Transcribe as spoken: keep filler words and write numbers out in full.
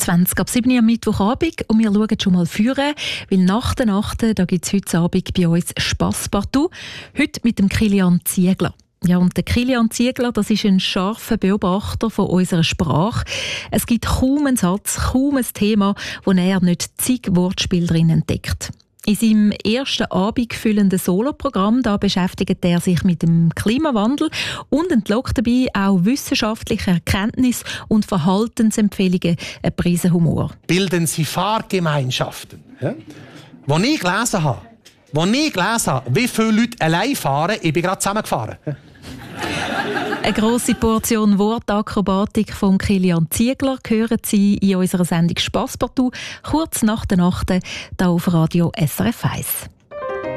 zwanzig ab sieben Uhr am Mittwochabend und wir schauen schon mal führen, weil nach der Nacht, da gibt es heute Abend bei uns Spass partout. Heute mit dem Kilian Ziegler. Ja, und der Kilian Ziegler, das ist ein scharfer Beobachter von unserer Sprache. Es gibt kaum einen Satz, kaum ein Thema, wo er nicht zig Wortspiele drin entdeckt. In seinem ersten abendfüllenden Soloprogramm da beschäftigt er sich mit dem Klimawandel und entlockt dabei auch wissenschaftliche Erkenntnisse und Verhaltensempfehlungen, eine Prise Humor. Bilden Sie Fahrgemeinschaften. Ja? Wo ich gelesen habe, wo ich gelesen habe, wie viele Leute allein fahren, ich bin gerade zusammengefahren. Ja? Eine grosse Portion Wortakrobatik von Kilian Ziegler hören Sie in unserer Sendung «Spass partout» kurz nach der Nacht hier auf Radio S R F eins.